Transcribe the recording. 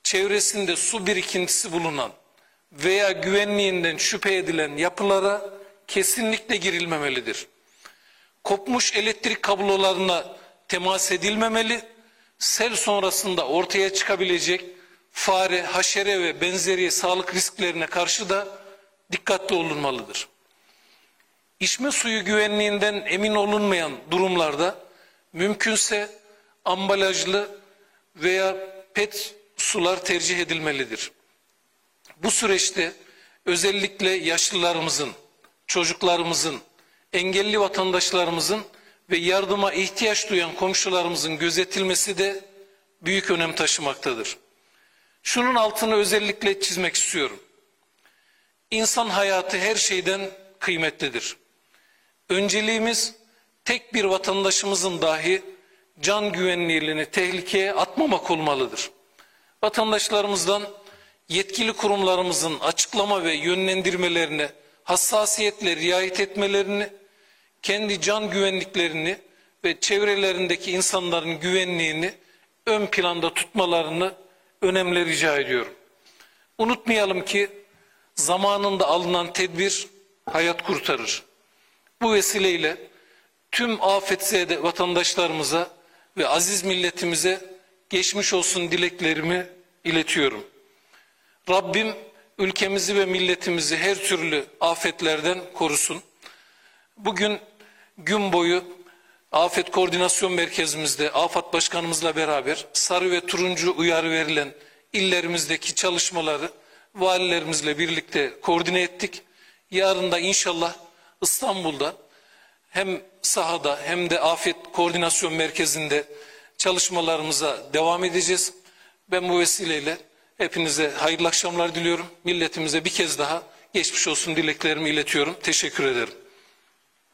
çevresinde su birikintisi bulunan veya güvenliğinden şüphe edilen yapılara kesinlikle girilmemelidir. Kopmuş elektrik kablolarına temas edilmemeli, sel sonrasında ortaya çıkabilecek fare, haşere ve benzeri sağlık risklerine karşı da dikkatli olunmalıdır. İçme suyu güvenliğinden emin olunmayan durumlarda mümkünse ambalajlı veya PET sular tercih edilmelidir. Bu süreçte özellikle yaşlılarımızın, çocuklarımızın, engelli vatandaşlarımızın ve yardıma ihtiyaç duyan komşularımızın gözetilmesi de büyük önem taşımaktadır. Şunun altını özellikle çizmek istiyorum. İnsan hayatı her şeyden kıymetlidir. Önceliğimiz tek bir vatandaşımızın dahi can güvenliğini tehlikeye atmamak olmalıdır. Vatandaşlarımızdan yetkili kurumlarımızın açıklama ve yönlendirmelerine hassasiyetle riayet etmelerini, kendi can güvenliklerini ve çevrelerindeki insanların güvenliğini ön planda tutmalarını önemli rica ediyorum. Unutmayalım ki zamanında alınan tedbir hayat kurtarır. Bu vesileyle tüm afetzede vatandaşlarımıza ve aziz milletimize geçmiş olsun dileklerimi iletiyorum. Rabbim ülkemizi ve milletimizi her türlü afetlerden korusun. Bugün gün boyu Afet Koordinasyon Merkezimizde AFAD Başkanımızla beraber sarı ve turuncu uyarı verilen illerimizdeki çalışmaları valilerimizle birlikte koordine ettik. Yarın da inşallah İstanbul'da hem sahada hem de Afet Koordinasyon Merkezi'nde çalışmalarımıza devam edeceğiz. Ben bu vesileyle hepinize hayırlı akşamlar diliyorum. Milletimize bir kez daha geçmiş olsun dileklerimi iletiyorum. Teşekkür ederim.